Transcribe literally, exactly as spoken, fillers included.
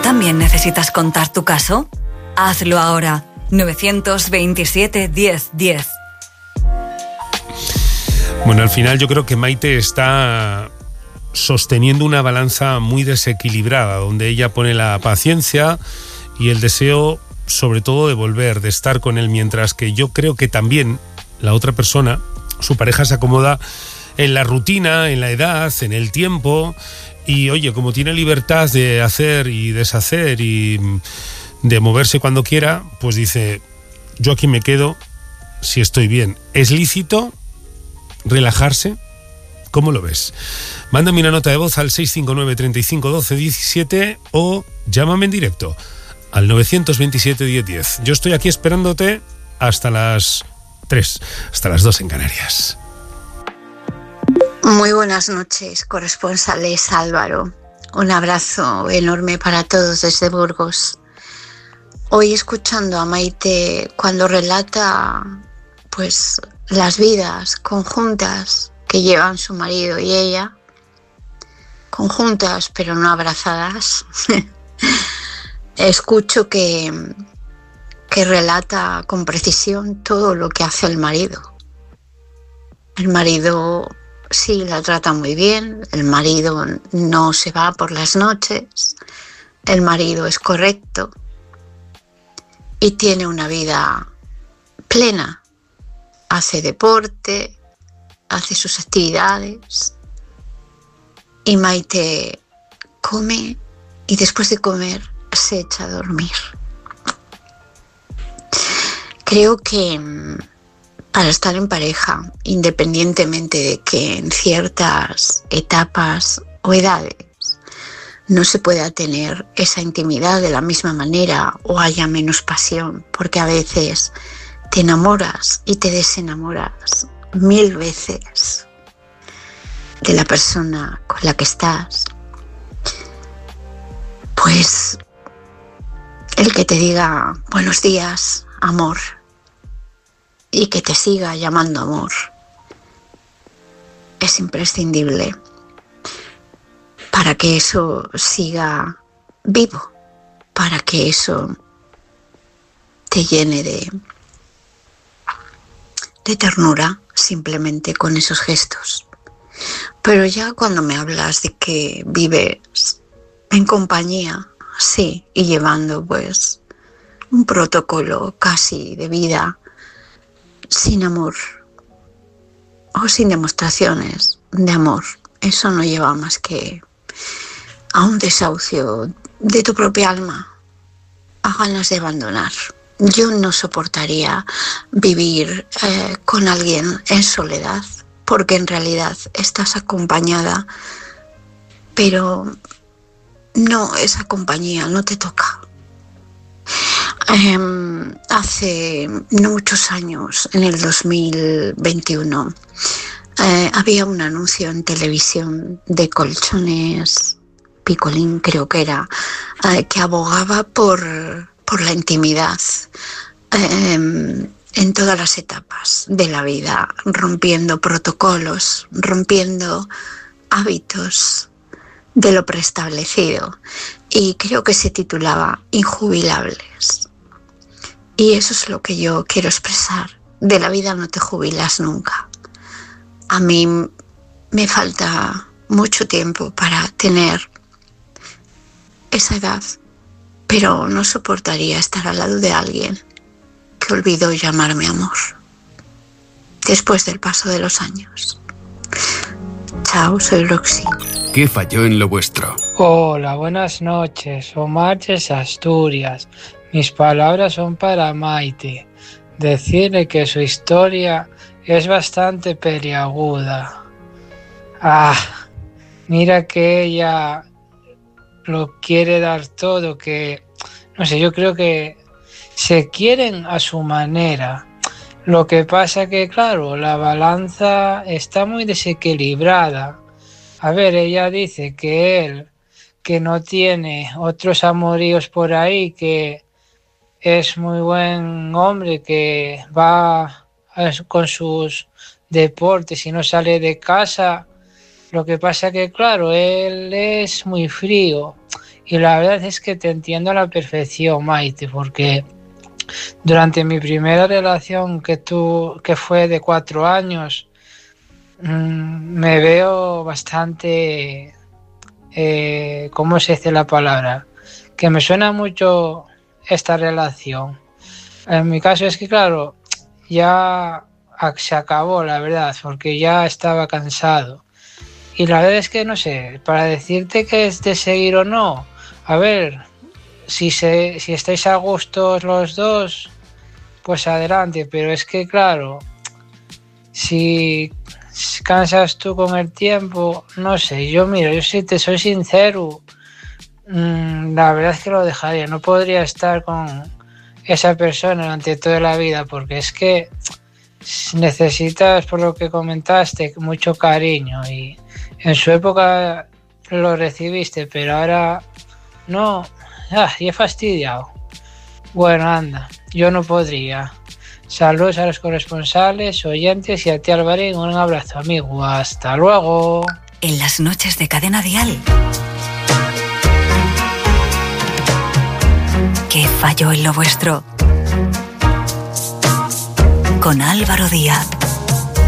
también necesitas contar tu caso? Hazlo ahora. nueve veintisiete, diez, diez. Bueno, al final yo creo que Maite está sosteniendo una balanza muy desequilibrada, donde ella pone la paciencia y el deseo, sobre todo, de volver, de estar con él, mientras que yo creo que también la otra persona, su pareja, se acomoda en la rutina, en la edad, en el tiempo, y oye, como tiene libertad de hacer y deshacer y de moverse cuando quiera, pues dice, yo aquí me quedo si estoy bien. ¿Es lícito relajarse? ¿Cómo lo ves? Mándame una nota de voz al seis cinco nueve, treinta y cinco, doce, diecisiete o llámame en directo al nueve veintisiete, diez, diez. Yo estoy aquí esperándote hasta las tres, hasta las dos en Canarias. Muy buenas noches, corresponsales Álvaro. Un abrazo enorme para todos desde Burgos. Hoy, escuchando a Maite cuando relata pues las vidas conjuntas que llevan su marido y ella, conjuntas pero no abrazadas, escucho que, que relata con precisión todo lo que hace el marido. El marido sí la trata muy bien, el marido no se va por las noches, el marido es correcto y tiene una vida plena. Hace deporte, hace sus actividades y Maite come y después de comer se echa a dormir. Creo que para estar en pareja, independientemente de que en ciertas etapas o edades no se pueda tener esa intimidad de la misma manera o haya menos pasión, porque a veces te enamoras y te desenamoras mil veces de la persona con la que estás, pues el que te diga buenos días, amor, y que te siga llamando amor es imprescindible para que eso siga vivo, para que eso te llene de de ternura simplemente con esos gestos. Pero ya cuando me hablas de que vives en compañía, sí, y llevando pues un protocolo casi de vida sin amor o sin demostraciones de amor, eso no lleva más que a un desahucio de tu propia alma, a ganas de abandonar. Yo no soportaría vivir eh, con alguien en soledad, porque en realidad estás acompañada, pero no, esa compañía no te toca. Eh, hace no muchos años, en el dos mil veintiuno, eh, había un anuncio en televisión de colchones Picolín, creo que era, eh, que abogaba por... por la intimidad eh, en todas las etapas de la vida, rompiendo protocolos, rompiendo hábitos de lo preestablecido. Y creo que se titulaba Injubilables. Y eso es lo que yo quiero expresar. De la vida no te jubilas nunca. A mí me falta mucho tiempo para tener esa edad, pero no soportaría estar al lado de alguien que olvidó llamarme amor después del paso de los años. Chao, soy Roxy. ¿Qué falló en lo vuestro? Hola, buenas noches. Omar desde Asturias. Mis palabras son para Maite. Decirle que su historia es bastante peliaguda. Ah, mira que ella lo quiere dar todo, que no sé, yo creo que se quieren a su manera. Lo que pasa que, claro, la balanza está muy desequilibrada. A ver, ella dice que él, que no tiene otros amoríos por ahí, que es muy buen hombre, que va con sus deportes y no sale de casa. Lo que pasa que, claro, él es muy frío Y la verdad es que te entiendo a la perfección, Maite, porque durante mi primera relación que, tu, que fue de cuatro años, mmm, me veo bastante, eh, ¿cómo se dice la palabra? Que me suena mucho esta relación. En mi caso es que, claro, ya se acabó, la verdad, porque ya estaba cansado. Y la verdad es que, no sé, para decirte que es de seguir o no, a ver, si, se, si estáis a gusto los dos, pues adelante, pero es que, claro, si cansas tú con el tiempo, no sé, yo mira, yo si te soy sincero, mmm, la verdad es que lo dejaría, no podría estar con esa persona durante toda la vida, porque es que necesitas, por lo que comentaste, mucho cariño, y en su época lo recibiste, pero ahora no. Ah, y he fastidiado. Bueno, anda, yo no podría. Saludos a los corresponsales, oyentes y a ti, Alvarín, un abrazo, amigo. Hasta luego. En las noches de Cadena Dial. ¿Qué falló en lo vuestro? Con Álvaro Díaz.